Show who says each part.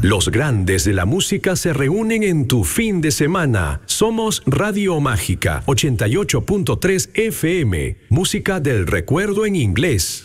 Speaker 1: Los grandes de la música se reúnen en tu fin de semana. Somos Radio Mágica 88.3 FM. Música del recuerdo en inglés.